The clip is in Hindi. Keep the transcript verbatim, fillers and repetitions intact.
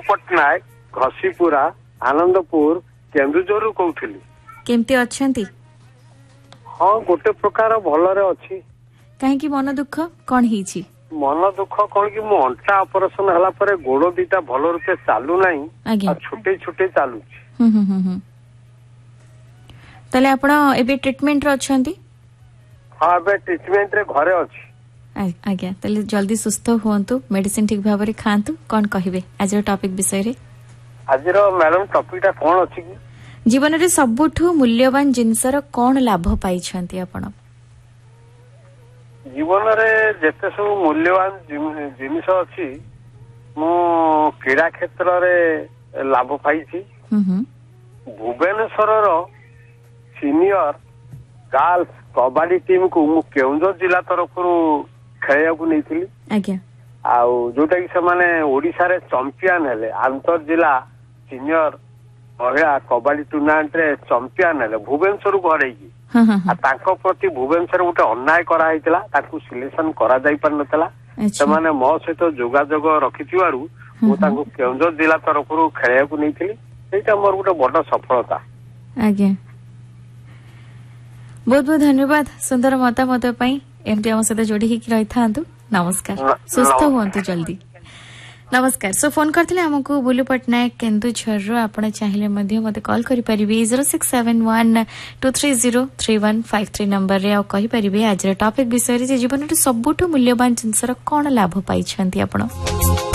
पट्टनायक घसीपुरा आनंदपुर केन्दुझर कहूली। केमती अछंती? हाँ गोटे प्रकार भलरे अच्छी। कहीं मन दुख कौन ही? मन दुख कौन कि मो अंटा ऑपरेशन हला परे गोड़ दीटा भल रूपे चालू नहीं, छुटे छुटे चालू। तले आपण एबे ट्रीटमेंट रे अछंती? हाँ एबे ट्रीटमेंट रे घरे अछि। आज्ञा तले जल्दी सुस्थ होंतु, मेडिसिन ठीक भाव रे खांतु। कौन कहिबे आज रो टॉपिक विषय रे? आज रो मैडम टॉपिक टा कोन अछि कि जीवन रे सबुठु मूल्यवान जिनसर कोन लाभ पाई छंती आपण? जीवन रे जेते सब मूल्यवान जिनिस अछि मु क्रीड़ा क्षेत्र रे लाभ पाई छी। भुवनेश्वर रो सीनियर गर्ल्स कबड्डी टीम को मु केउंझर जिला तरफ खेलिया को नहीं। आज्ञा आउ जोटा कि से माने ओडिसा रे चैंपियन हेले अंतर जिला सीनियर महिला कबड्डी टूर्नामेंट रे चैंपियन हेले भुवनेश्वर को हरैकी। तांको प्रति भुवनेश्वर गोटे अन्याय करा हैतिला, ताकू सिलेक्शन करा जाई पर नतला। से माने मो सहित जोगाजोग रखिथिवारु मु तांको केउंझर जिला तरफ खेलिया को नहीं। एटा मोर गोटे बड़ सफलता। आज्ञा बहुत बहुत धन्यवाद सुंदर मतामत पाई। एमती आम सहित जोड़ी ही रही था। नमस्कार, सुस्थ हुंतु जल्दी। नमस्कार। सो फोन करते आमको बुलू पट्टनायक केन्दुझर। आप चाहिए मत कॉल करें zero six seven one two three zero three one five three number रे कहींपर आज टॉपिक विषय जीवन सबुठ मूल्यवान जिनसर कौन लाभ पाई आपण।